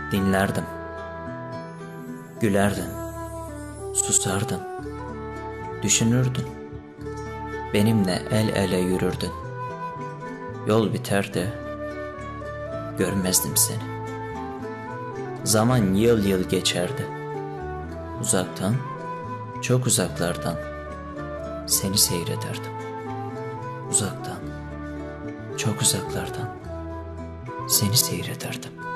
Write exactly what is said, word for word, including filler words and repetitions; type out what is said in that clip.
Dinlerdim, gülerdin, susardın, düşünürdün, benimle el ele yürürdün. Yol biterdi, görmezdim seni. Zaman yıl yıl geçerdi. Uzaktan, çok uzaklardan seni seyrederdim. Uzaktan, çok uzaklardan seni seyrederdim.